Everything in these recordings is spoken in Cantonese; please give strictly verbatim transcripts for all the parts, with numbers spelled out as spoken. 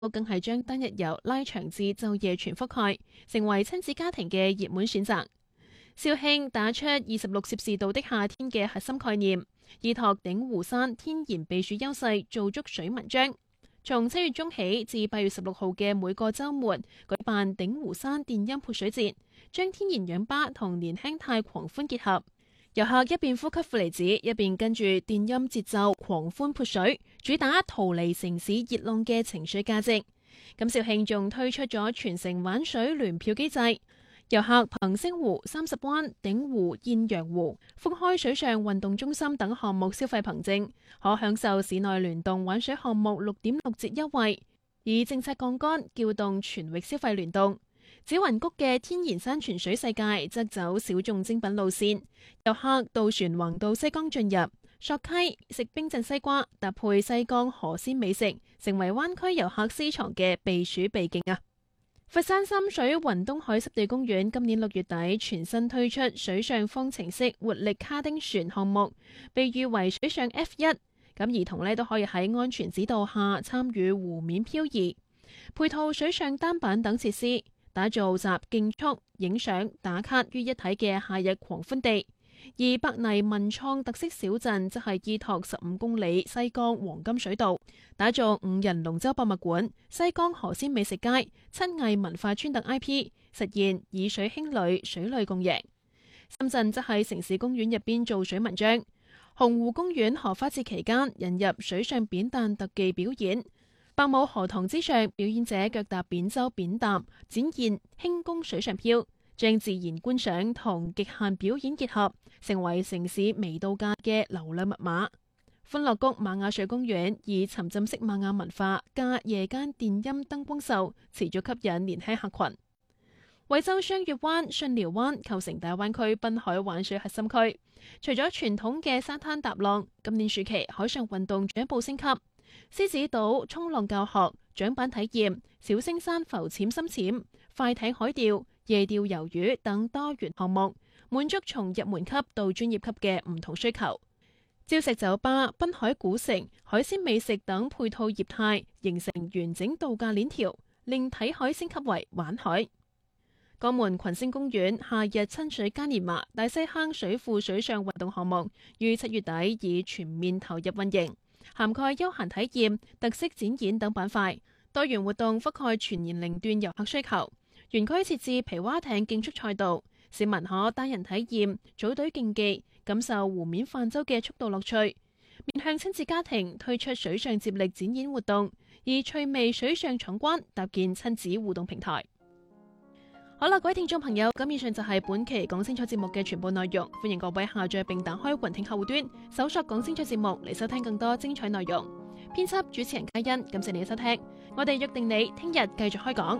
更係將單日遊拉長至晝夜全覆蓋，成為親子家庭嘅熱門選擇。肇慶打出二十六攝氏度的夏天嘅核心概念，依託鼎湖山天然避暑優勢做足水文章。從七月中起至八月十六號嘅每個週末舉辦鼎湖山電音潑水節，將天然氧吧同年輕態狂歡結合。遊客一邊呼吸負離子，一邊跟住電音節奏狂歡潑水，主打逃離城市熱浪嘅情緒價值。咁肇慶仲推出咗全城玩水聯票機制，遊客憑星湖、三十灣、鼎湖、艷陽湖、福開水上運動中心等項目消費憑證，可享受市內聯動玩水項目六點六折優惠，以政策槓桿撬動全域消費聯動。紫雲谷嘅天然山泉水世界則走小眾精品路線，遊客渡船橫渡西江進入索溪食冰鎮西瓜，搭配西江河鮮美食，成為灣區遊客私藏嘅避暑秘境啊！佛山三水雲東海濕地公園今年六月底全新推出水上方程式活力卡丁船項目，被譽為水上 F 一，咁兒童呢都可以喺安全指導下參與湖面漂移，配套水上單板等設施，打造集競速、影相、打卡於一體嘅夏日狂歡地。而白泥文創特色小鎮則係依託十五公里西江黃金水道，打造五人龍舟博物館、西江河鮮美食街、七藝文化村等 I P， 實現以水興旅、水類共贏。深圳則喺城市公園入邊做水文章，洪湖公園荷花節期間引入水上扁擔特技表演。白母荷塘之上，表演者腳踏扁舟扁擔，展現輕功水上漂，將自然觀賞同極限表演結合，成為城市微度假嘅流量密碼。歡樂谷瑪雅水公園以沉浸式瑪雅文化加夜間電音燈光秀，持續吸引年輕客群。惠州雙月灣、巽寮灣構成大灣區濱海玩水核心區，除咗傳統嘅沙灘踏浪，今年暑期海上運動進一步升級。獅子島衝浪教學、槳板體驗、小星山浮潛深潛、快艇海釣、夜釣魷魚等多元項目，滿足從入門級到專業級嘅唔同需求。礁石酒吧、濱海古城、海鮮美食等配套業態，形成完整度假鏈條，令睇海升級為玩海。江門群星公園夏日親水嘉年華大西坑水庫水上運動項目，於七月底已全面投入運營，涵蓋休閒體驗、特色展演等板塊，多元活動覆蓋全年齡段遊客需求。園區設置皮划艇競速賽道，市民可單人體驗、組隊競技，感受湖面泛舟嘅速度樂趣。面向親子家庭推出水上接力展演活動，以趣味水上闖關搭建親子互動平台。好啦，各位聽眾朋友，咁以上就係本期講清楚節目嘅全部內容，歡迎各位下載並打開雲聽客戶端，搜索講清楚節目嚟收聽更多精彩內容。編輯主持人嘉欣，感謝你嘅收聽，我哋約定你聽日繼續開講。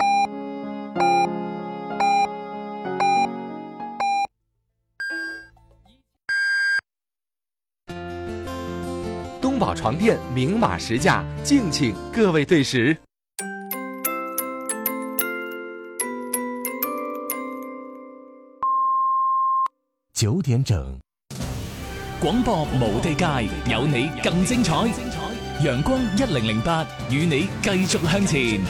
東寶床墊明碼實價，敬請各位對時。九點整，廣播無地界，有你更精彩。陽光一零零八，與你繼續向前。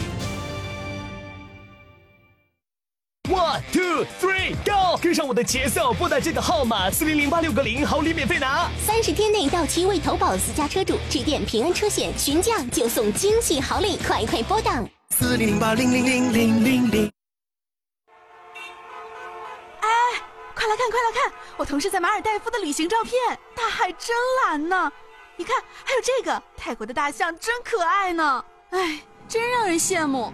One two three go， 跟上我的節奏，撥打這個號碼四零零八六個零，好禮免費拿。 三十天內到期未投保私家車主，致電平安車險詢價就送驚喜好禮，快快撥打四零零八零零零零零零。 快來看，快來看！我同事在馬爾代夫的旅行照片，大海真藍呢。你看，還有這個泰國的大象真可愛呢。哎，真讓人羨慕。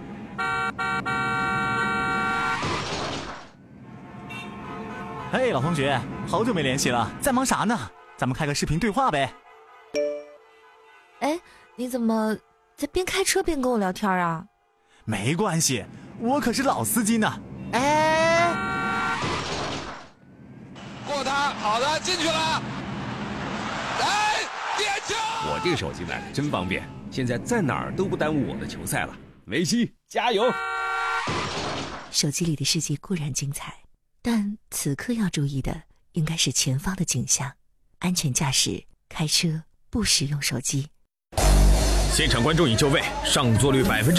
嘿，老同學，好久沒聯繫了，在忙啥呢？咱們開個視頻對話唄。 哎，你怎麼在邊開車邊跟我聊天啊？ 沒關係，我可是老司機呢。 哎。 過他，好的，進去了。哎，點球！ 我這個手機買的真方便，現在在哪兒都不耽誤我的球賽了。梅西，加油！ 手機裡的世界固然精彩，但此刻要注意的應該是前方的景象，安全駕駛，開車不使用手機。 现场观众已就位，上座率百分之。